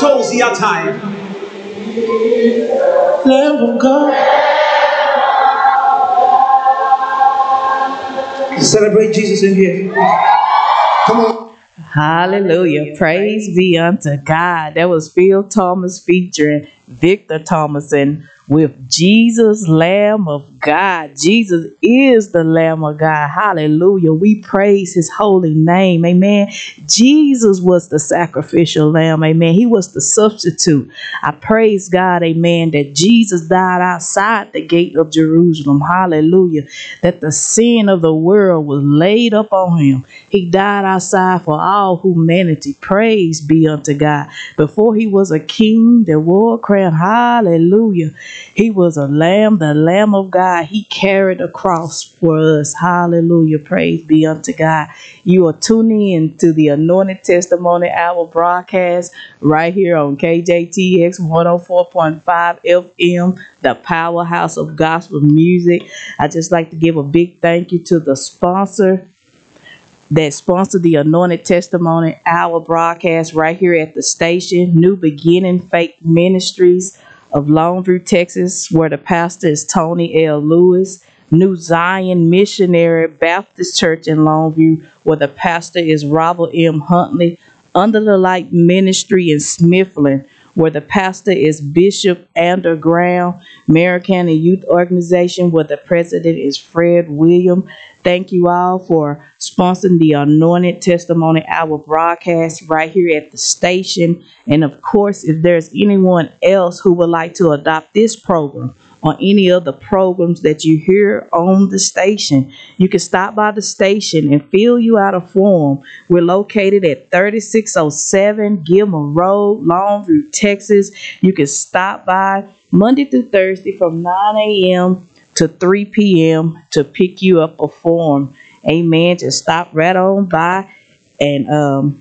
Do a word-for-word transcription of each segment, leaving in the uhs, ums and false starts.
Lamb of God. Celebrate Jesus in here. Come on. Hallelujah. Praise be unto God. That was Phil Thomas featuring Victor Thomason with Jesus, Lamb of God. Jesus is the Lamb of God. Hallelujah. We praise his holy name. Amen. Jesus was the sacrificial lamb. Amen. He was the substitute. I praise God. Amen. That Jesus died outside the gate of Jerusalem. Hallelujah. That the sin of the world was laid up on him. He died outside for all humanity. Praise be unto God. Before he was a king that wore a crown. Hallelujah. He was a lamb, the Lamb of God. He carried a cross for us. Hallelujah. Praise be unto God. You are tuning in to the Anointed Testimony Hour broadcast right here on K J T X one oh four point five F M, the powerhouse of gospel music. I just like to give a big thank you to the sponsor that sponsored the Anointed Testimony Hour broadcast right here at the station, New Beginning Faith Ministries of Longview, Texas, where the pastor is Tony L. Lewis. New Zion Missionary Baptist Church in Longview, where the pastor is Robert M. Huntley. Under the Light Ministry in Smithland, where the pastor is Bishop Underground. American Youth Organization, where the president is Fred William. Thank you all for sponsoring the Anointed Testimony Hour broadcast right here at the station. And of course, if there's anyone else who would like to adopt this program or any of the programs that you hear on the station, you can stop by the station and fill you out a form. We're located at thirty-six oh seven Gilmer Road, Longview, Texas. You can stop by Monday through Thursday from nine a.m. to three p.m. to pick you up a form. Amen. Just stop right on by and um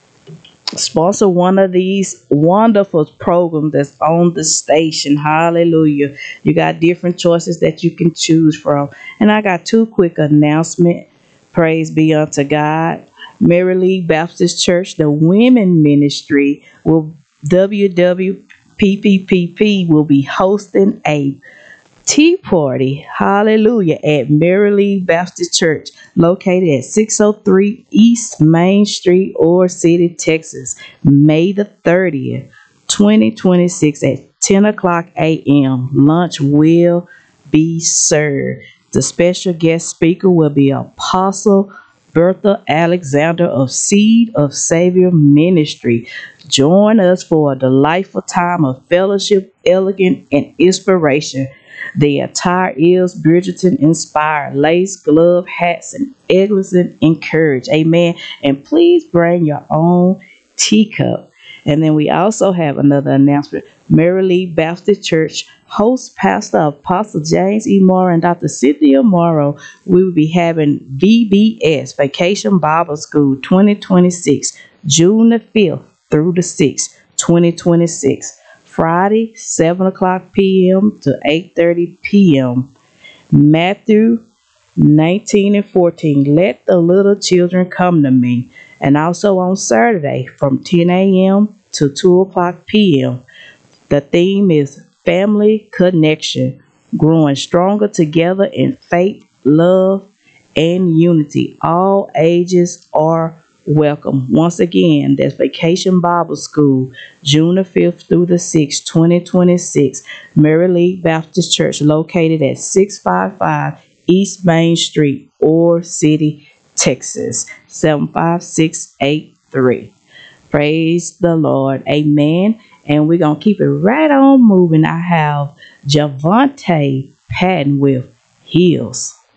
sponsor one of these wonderful programs that's on the station. Hallelujah. You got different choices that you can choose from. And I got two quick announcements. Praise be unto God. Mary Lee Baptist Church, the women ministry, will W W P P P P will be hosting a tea party, hallelujah, at Mary Lee Baptist Church, located at six oh three East Main Street, Ore City, Texas, May the thirtieth, twenty twenty-six at ten o'clock a.m. Lunch will be served. The special guest speaker will be Apostle Bertha Alexander of Seed of Savior Ministry. Join us for a delightful time of fellowship, elegance, and inspiration. The attire is Bridgerton inspired. Lace, glove, hats, and Eggleston encouraged. Amen. And please bring your own teacup. And then we also have another announcement. Mary Lee Baptist Church host pastor Apostle James E. Morrow and Doctor Cynthia Morrow. We will be having V B S, Vacation Bible School twenty twenty-six, June the fifth through the sixth, twenty twenty-six. Friday, seven o'clock p.m. to eight thirty p.m. Matthew nineteen and fourteen. Let the little children come to me. And also on Saturday from ten a.m. to two o'clock p.m. The theme is Family Connection, growing stronger together in faith, love, and unity. All ages are welcome. Once again, that's Vacation Bible School, June the fifth through the sixth, twenty twenty-six, Mary Lee Baptist Church, located at six fifty-five East Main Street, Ore City, Texas, seven five six eight three. Praise the Lord. Amen. And we're going to keep it right on moving. I have Javante Patton with Heels.